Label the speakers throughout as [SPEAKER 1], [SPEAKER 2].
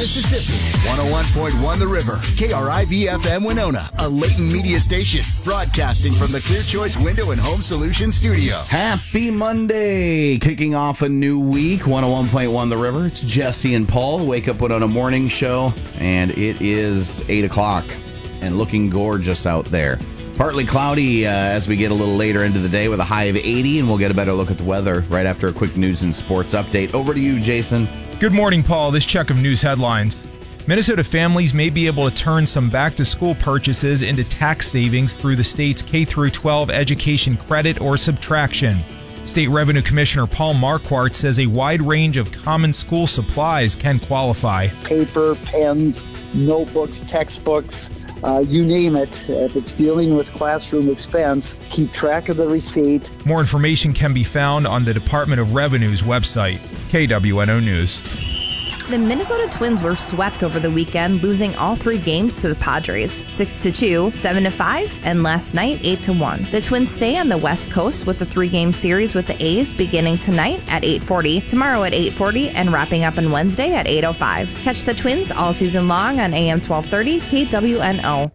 [SPEAKER 1] Mississippi. 101.1 The River. KRIV-FM Winona, a Layton media station. Broadcasting from the Clear Choice Window and Home Solutions studio.
[SPEAKER 2] Happy Monday. Kicking off a new week. 101.1 The River. It's Jesse and Paul. Wake up on a morning show, and it is 8 o'clock and looking gorgeous out there. Partly cloudy as we get a little later into the day with a high of 80, and we'll get a better look at the weather right after a quick news and sports update. Over to you, Jason.
[SPEAKER 3] Good morning, Paul. This check of news headlines. Minnesota families may be able to turn some back-to-school purchases into tax savings through the state's K-12 education credit or subtraction. State Revenue Commissioner Paul Marquardt says a wide range of common school supplies can qualify.
[SPEAKER 4] Paper, pens, notebooks, textbooks, you name it. If it's dealing with classroom expense, keep track of the receipt.
[SPEAKER 3] More information can be found on the Department of Revenue's website. KWNO News.
[SPEAKER 5] The Minnesota Twins were swept over the weekend, losing all three games to the Padres, 6-2, 7-5, and last night, 8-1. The Twins stay on the West Coast with a three-game series with the A's beginning tonight at 8:40, tomorrow at 8:40, and wrapping up on Wednesday at 8:05. Catch the Twins all season long on AM 1230 KWNO.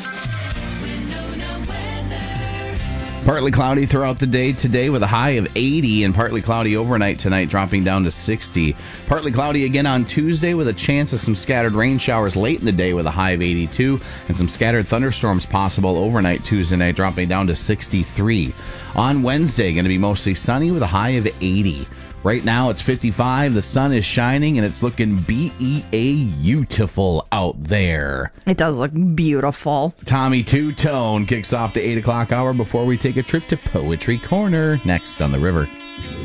[SPEAKER 2] Partly cloudy throughout the day today with a high of 80 and partly cloudy overnight tonight, dropping down to 60. Partly cloudy again on Tuesday with a chance of some scattered rain showers late in the day with a high of 82 and some scattered thunderstorms possible overnight Tuesday night, dropping down to 63. On Wednesday, going to be mostly sunny with a high of 80. Right now it's 55, the sun is shining, and it's looking beautiful out there.
[SPEAKER 5] It does look beautiful.
[SPEAKER 2] Tommy Two-Tone kicks off the 8 o'clock hour before we take a trip to Poetry Corner next on The River.